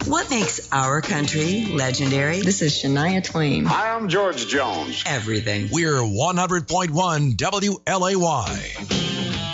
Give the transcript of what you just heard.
What makes our country legendary? This is Shania Twain. Hi, I'm George Jones. Everything. We're 100.1 WLAY.